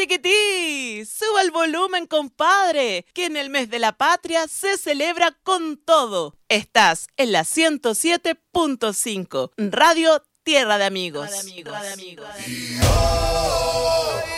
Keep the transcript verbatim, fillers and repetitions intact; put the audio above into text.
chiquití! ¡Suba el volumen, compadre! Que en el mes de la patria se celebra con todo. Estás en la ciento siete punto cinco, Radio Tierra de Amigos. Tierra de Amigos. Tierra de Amigos.